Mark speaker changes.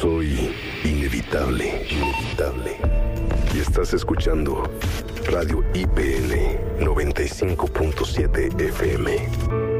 Speaker 1: Soy inevitable, inevitable. Y estás escuchando Radio IPN 95.7 FM.